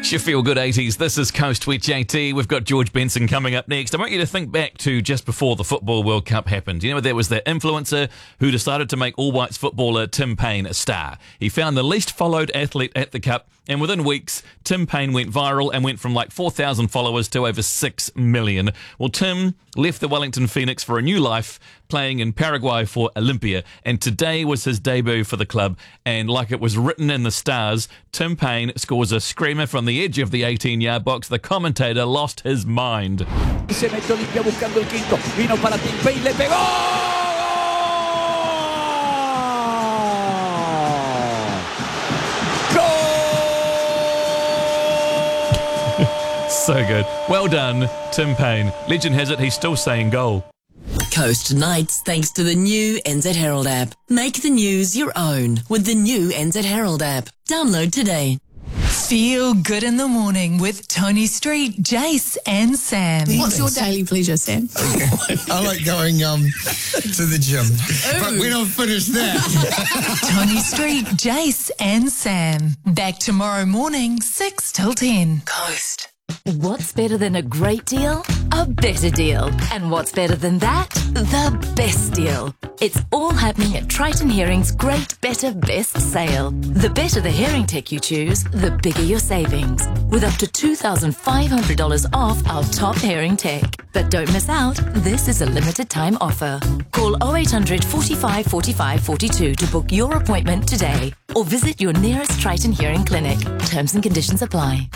It's your Feel Good 80s. This is Coast with JT. We've got George Benson coming up next. I want you to think back to just before the Football World Cup happened. You know, there was that influencer who decided to make All Whites footballer Tim Payne a star. He found the least followed athlete at the Cup, and within weeks, Tim Payne went viral and went from like 4,000 followers to over 6 million. Well, Tim left the Wellington Phoenix for a new life, playing in Paraguay for Olympia, and today was his debut for the club, and like it was written in the stars, Tim Payne scores a screamer from the edge of the 18-yard box. The commentator lost his mind. Se mete Olimpia buscando el quinto, vino para Tim Payne, le pegó. So good. Well done, Tim Payne. Legend has it he's still saying goal. Coast Nights thanks to the new NZ Herald app. Make the news your own with the new NZ Herald app. Download today. Feel good in the morning with Tony Street, Jace and Sam. What's your daily pleasure, Sam? I like going to the gym. But we don't finish that. Tony Street, Jace and Sam. Back tomorrow morning, 6 till 10. Coast. What's better than a great deal? A better deal. And what's better than that? The best deal. It's all happening at Triton Hearing's Great Better Best sale. The better the hearing tech you choose, the bigger your savings. With up to $2,500 off our top hearing tech. But don't miss out, this is a limited time offer. Call 0800 45 45 42 to book your appointment today. Or visit your nearest Triton Hearing clinic. Terms and conditions apply.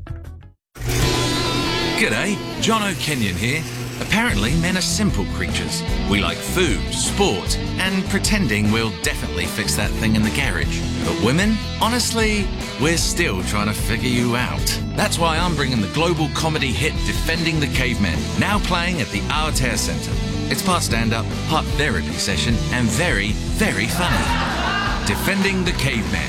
G'day, John O'Kenyon here. Apparently, men are simple creatures. We like food, sport, and pretending we'll definitely fix that thing in the garage. But women, honestly, we're still trying to figure you out. That's why I'm bringing the global comedy hit Defending the Cavemen, now playing at the Aotea Centre. It's part stand-up, part therapy session, and very, very funny. Defending the Cavemen.